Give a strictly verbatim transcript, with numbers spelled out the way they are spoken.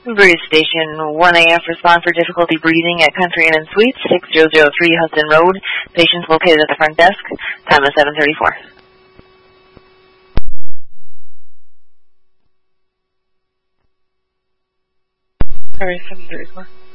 Breeze Station one A F, respond for difficulty breathing at Country Inn and Suites, six zero zero three Hudson Road. Patients located at the front desk. Time is seven thirty-four. Sorry, seven thirty-four.